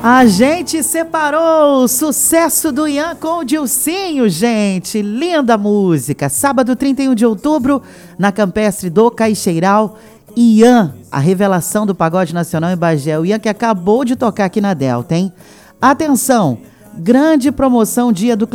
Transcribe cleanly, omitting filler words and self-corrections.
A gente separou o sucesso do Ian com o Dilcinho, gente. Linda música. Sábado, 31 de outubro, na Campestre do Caixeiral. Ian, a revelação do pagode nacional em Bagé. O Ian que acabou de tocar aqui na Delta, hein? Atenção, grande promoção Dia do